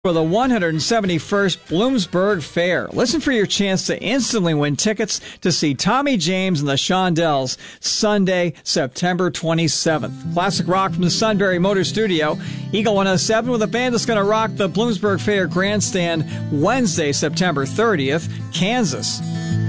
for the 171st Bloomsburg Fair. Listen for your chance to instantly win tickets to see Tommy James and the Shondells Sunday, September 27th. Classic rock from the Sunbury Motor Studio. Eagle 107 with a band that's going to rock the Bloomsburg Fair Grandstand Wednesday, September 30th, Kansas.